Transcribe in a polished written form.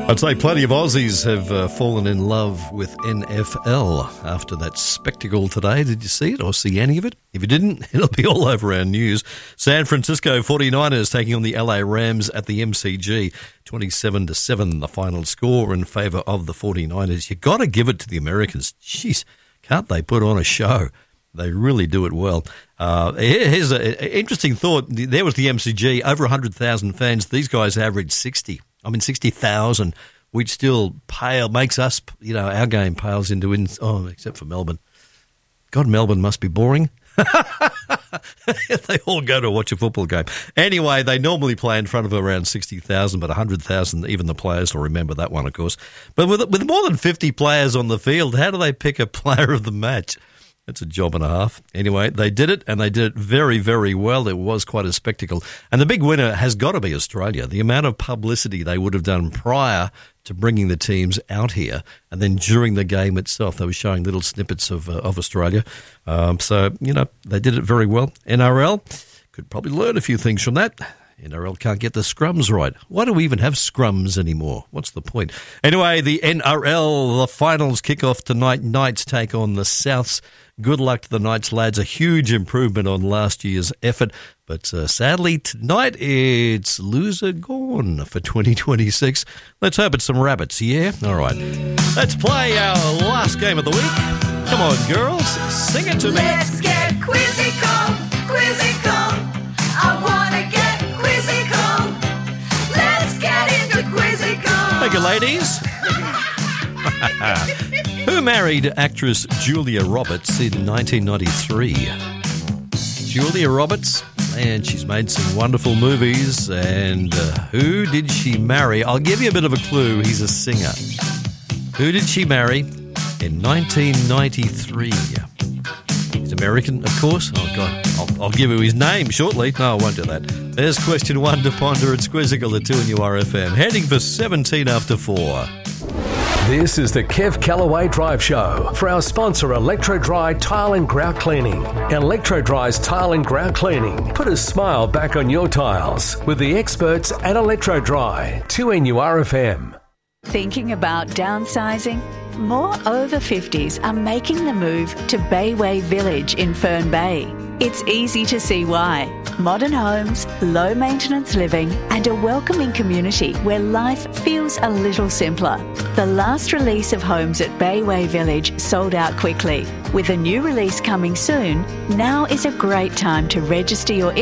I'd say plenty of Aussies have fallen in love with NFL after that spectacle today. Did you see it or see any of it? If you didn't, it'll be all over our news. San Francisco 49ers taking on the LA Rams at the MCG. 27-7, the final score in favour of the 49ers. You got to give it to the Americans. Jeez, can't they put on a show? They really do it well. Here's an interesting thought. There was the MCG, over 100,000 fans. These guys averaged 60,000, which still makes us, our game pales into, except for Melbourne. God, Melbourne must be boring. They all go to watch a football game. Anyway, they normally play in front of around 60,000, but 100,000, even the players will remember that one, of course. But with more than 50 players on the field, how do they pick a player of the match? That's a job and a half. Anyway, they did it, and they did it very, very well. It was quite a spectacle. And the big winner has got to be Australia. The amount of publicity they would have done prior to bringing the teams out here, and then during the game itself, they were showing little snippets of Australia. So, they did it very well. NRL could probably learn a few things from that. NRL can't get the scrums right. Why do we even have scrums anymore? What's the point? Anyway, the NRL, the finals kick off tonight. Knights take on the Souths. Good luck to the Knights, lads. A huge improvement on last year's effort. But sadly, tonight it's loser gone for 2026. Let's hope it's some rabbits, yeah? All right. Let's play our last game of the week. Come on, girls. Sing it to me. Let's get quizzical, quizzical. I want to get quizzical. Let's get into quizzical. Thank you, ladies. Who married actress Julia Roberts in 1993? Julia Roberts, and she's made some wonderful movies. And who did she marry? I'll give you a bit of a clue. He's a singer. Who did she marry in 1993? He's American, of course. Oh, God. I'll give you his name shortly. No, I won't do that. There's question one to ponder. It's Quizzical at 2NURFM. Heading for 17 after 4. This is the Kev Callaway Drive Show for our sponsor, Electro Dry Tile and Grout Cleaning. Electro Dry's Tile and Grout Cleaning. Put a smile back on your tiles with the experts at Electro Dry. 2NURFM. Thinking about downsizing? More over 50s are making the move to Bayway Village in Fern Bay. It's easy to see why. Modern homes, low maintenance living, and a welcoming community where life feels a little simpler. The last release of homes at Bayway Village sold out quickly. With a new release coming soon, now is a great time to register your